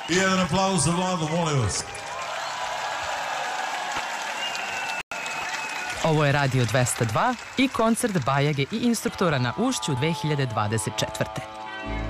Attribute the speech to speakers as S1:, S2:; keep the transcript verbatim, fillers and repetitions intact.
S1: I jedan aplauz za Vladu, molim vas.
S2: Ovo je Radio dvesta dva i koncert Bajage i instruktora na Ušću dve hiljade dvadeset četvrte.